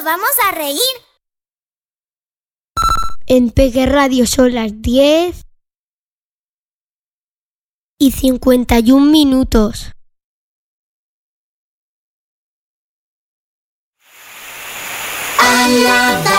vamos a reír. En Peque Radio son las 10:51. A la